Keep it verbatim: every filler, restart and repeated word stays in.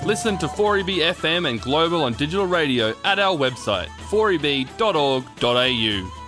Listen to four E B F M and Global on digital radio at our website, four e b dot org dot a u.